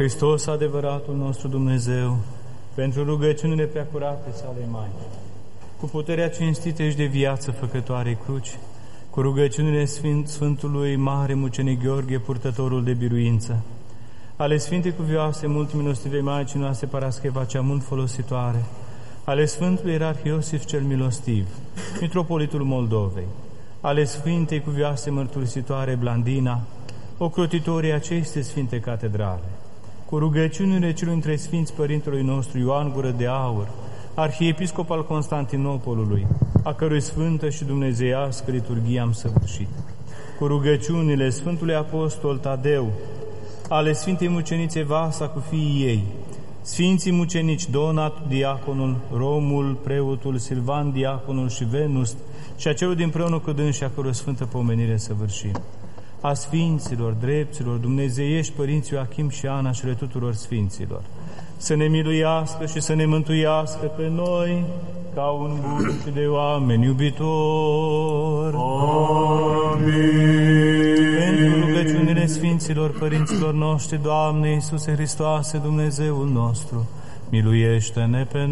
Hristos, adevăratul nostru Dumnezeu, pentru rugăciunile preacurate sale Maici, cu puterea cinstită și de viață făcătoare cruci, cu rugăciunile Sfântului Mare Mucenic Gheorghe, purtătorul de biruință, ale Sfintei Cuvioase mult milostive Maicii noastre Parascheva, cea mult folositoare, ale Sfântului Ierarh Iosif cel Milostiv, Mitropolitul Moldovei, ale Sfintei Cuvioase Mărturisitoare Blandina, ocrotitorii aceste Sfinte Catedrale, cu rugăciunile celui dintre Sfinți Părintelui nostru Ioan Gură de Aur, arhiepiscop al Constantinopolului, a cărui sfântă și dumnezeiască liturghie am săvârșit, cu rugăciunile Sfântului Apostol Tadeu, ale Sfintei Mucenițe Vasa cu fiii ei, Sfinții Mucenici Donat Diaconul, Romul Preotul, Silvan Diaconul și Venus, și a celor dinpreună cu dânsi, a căror sfântă pomenire săvârșim, a Sfinților, drepților, dumnezeiești Părinți Ioachim și Ana și ale tuturor Sfinților, să ne miluiască și să ne mântuiască pe noi ca un bun și de oameni iubitor. Amin. Pentru rugăciunile Sfinților Părinților noștri, Doamne Iisuse Hristoase, Dumnezeul nostru, miluiește-ne pe